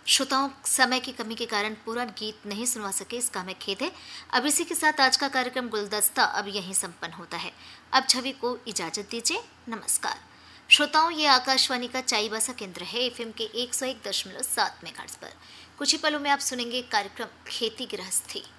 श्रोताओं, समय की कमी के कारण पूरा गीत नहीं सुनवा सके, इसका हमें खेद है। अब इसी के साथ आज का कार्यक्रम गुलदस्ता अब यहीं संपन्न होता है। अब छवि को इजाजत दीजिए। नमस्कार। श्रोताओं, ये आकाशवाणी का चाईबासा केंद्र है, एफएम के 101.7 मेगाहर्ट्ज पर। कुछ ही पलों में आप सुनेंगे कार्यक्रम खेती गृहस्थी।